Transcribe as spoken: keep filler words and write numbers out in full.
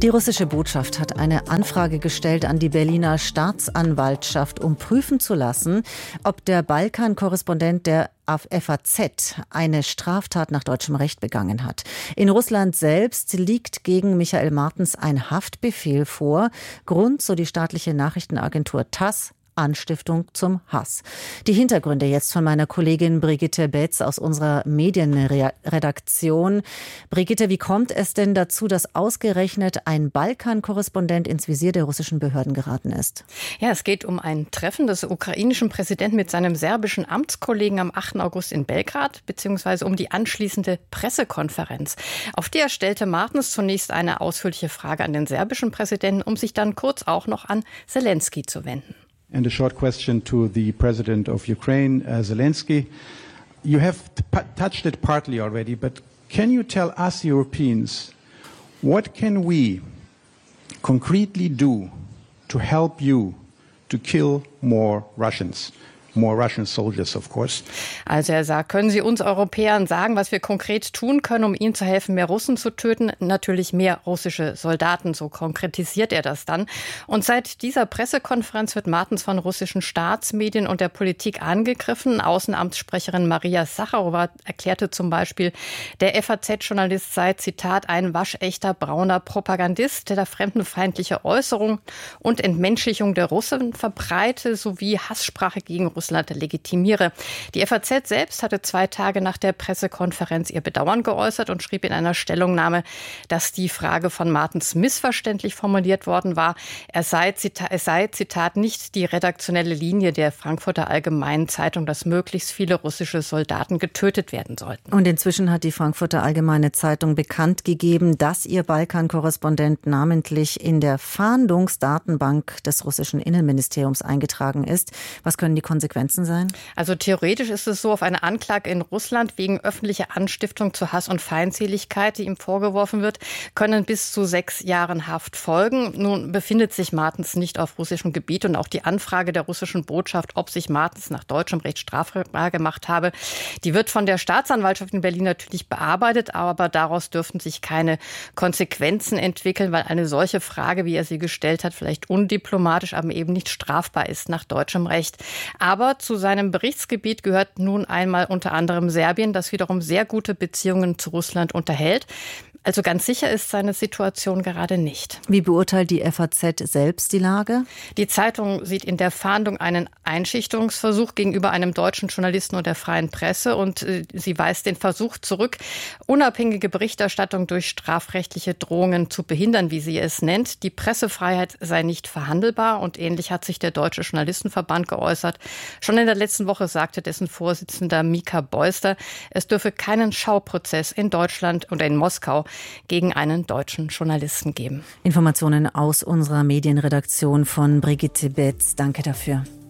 Die russische Botschaft hat eine Anfrage gestellt an die Berliner Staatsanwaltschaft, um prüfen zu lassen, ob der Balkan-Korrespondent der F A Z eine Straftat nach deutschem Recht begangen hat. In Russland selbst liegt gegen Michael Martens ein Haftbefehl vor. Grund, so die staatliche Nachrichtenagentur TASS, Anstiftung zum Hass. Die Hintergründe jetzt von meiner Kollegin Brigitte Betz aus unserer Medienredaktion. Brigitte, wie kommt es denn dazu, dass ausgerechnet ein Balkan-Korrespondent ins Visier der russischen Behörden geraten ist? Ja, es geht um ein Treffen des ukrainischen Präsidenten mit seinem serbischen Amtskollegen am achten August in Belgrad, beziehungsweise um die anschließende Pressekonferenz. Auf der stellte Martens zunächst eine ausführliche Frage an den serbischen Präsidenten, um sich dann kurz auch noch an Zelensky zu wenden. And a short question to the President of Ukraine, uh, Zelensky. You have t- touched it partly already, but can you tell us Europeans, what can we concretely do to help you to kill more Russians? More Russian soldiers, of course. Also er sagt, können Sie uns Europäern sagen, was wir konkret tun können, um Ihnen zu helfen, mehr Russen zu töten? Natürlich mehr russische Soldaten, so konkretisiert er das dann. Und seit dieser Pressekonferenz wird Martens von russischen Staatsmedien und der Politik angegriffen. Außenamtssprecherin Maria Sacharowa erklärte zum Beispiel, der F A Z-Journalist sei, Zitat, ein waschechter brauner Propagandist, der da fremdenfeindliche Äußerungen und Entmenschlichung der Russen verbreite, sowie Hasssprache gegen Russland legitimiere. Die F A Z selbst hatte zwei Tage nach der Pressekonferenz ihr Bedauern geäußert und schrieb in einer Stellungnahme, dass die Frage von Martens missverständlich formuliert worden war. Er sei, Zitat, es sei, Zitat, nicht die redaktionelle Linie der Frankfurter Allgemeinen Zeitung, dass möglichst viele russische Soldaten getötet werden sollten. Und inzwischen hat die Frankfurter Allgemeine Zeitung bekannt gegeben, dass ihr Balkan-Korrespondent namentlich in der Fahndungsdatenbank des russischen Innenministeriums eingetragen ist. Was können die Konsequenzen sein? Also theoretisch ist es so, auf eine Anklage in Russland wegen öffentlicher Anstiftung zu Hass und Feindseligkeit, die ihm vorgeworfen wird, können bis zu sechs Jahren Haft folgen. Nun befindet sich Martens nicht auf russischem Gebiet und auch die Anfrage der russischen Botschaft, ob sich Martens nach deutschem Recht strafbar gemacht habe, die wird von der Staatsanwaltschaft in Berlin natürlich bearbeitet, aber daraus dürften sich keine Konsequenzen entwickeln, weil eine solche Frage, wie er sie gestellt hat, vielleicht undiplomatisch, aber eben nicht strafbar ist nach deutschem Recht. Aber zu seinem Berichtsgebiet gehört nun einmal unter anderem Serbien, das wiederum sehr gute Beziehungen zu Russland unterhält. Also ganz sicher ist seine Situation gerade nicht. Wie beurteilt die F A Z selbst die Lage? Die Zeitung sieht in der Fahndung einen Einschüchterungsversuch gegenüber einem deutschen Journalisten und der freien Presse und äh, sie weist den Versuch zurück, unabhängige Berichterstattung durch strafrechtliche Drohungen zu behindern, wie sie es nennt. Die Pressefreiheit sei nicht verhandelbar und ähnlich hat sich der Deutsche Journalistenverband geäußert. Schon in der letzten Woche sagte dessen Vorsitzender Mika Beuster, es dürfe keinen Schauprozess in Deutschland oder in Moskau gegen einen deutschen Journalisten geben. Informationen aus unserer Medienredaktion von Brigitte Betz. Danke dafür.